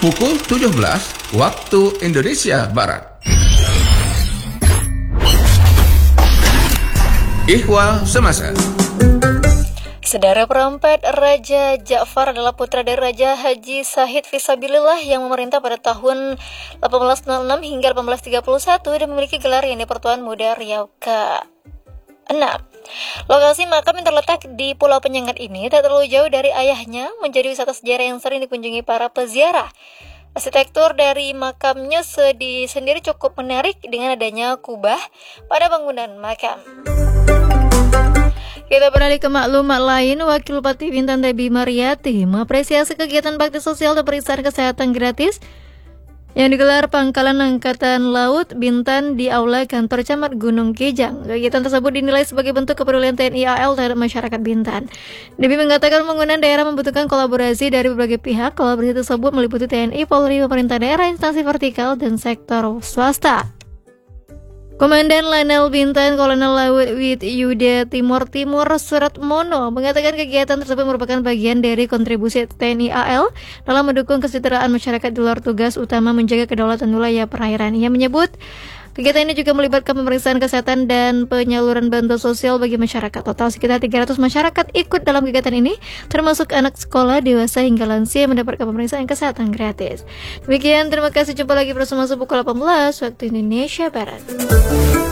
pukul 17 waktu Indonesia Barat. Ihwal Semasa. Saudara perempat Raja Ja'far adalah putra dari Raja Haji Sahid Fisabilillah yang memerintah pada tahun 1806 hingga 1831 dan memiliki gelar yang Pertuan Muda Riau ke-6. Lokasi makam yang terletak di Pulau Penyengat ini tak terlalu jauh dari ayahnya, menjadi wisata sejarah yang sering dikunjungi para peziarah. Arsitektur dari makamnya sendiri cukup menarik dengan adanya kubah pada bangunan makam. Kita beralih ke maklumat lain. Wakil Bupati Bintan Debbie Mariati mengapresiasi kegiatan bakti sosial dan pemeriksaan kesehatan gratis yang digelar Pangkalan Angkatan Laut Bintan di Aula Kantor Camat Gunung Kijang. Kegiatan tersebut dinilai sebagai bentuk kepedulian TNI AL terhadap masyarakat Bintan. Debbie mengatakan pembangunan daerah membutuhkan kolaborasi dari berbagai pihak. Kolaborasi tersebut meliputi TNI, Polri, pemerintah daerah, instansi vertikal, dan sektor swasta. Komandan Lanal Bintan Kolonel Laut Wid Yuda Timur Suratmono mengatakan kegiatan tersebut merupakan bagian dari kontribusi TNI AL dalam mendukung kesejahteraan masyarakat di luar tugas utama menjaga kedaulatan wilayah perairan. Ia menyebut kegiatan ini juga melibatkan pemeriksaan kesehatan dan penyaluran bantuan sosial bagi masyarakat. Total sekitar 300 masyarakat ikut dalam kegiatan ini, termasuk anak sekolah, dewasa hingga lansia yang mendapatkan pemeriksaan kesehatan gratis. Demikian, terima kasih. Jumpa lagi bersama pukul 18 waktu Indonesia Barat.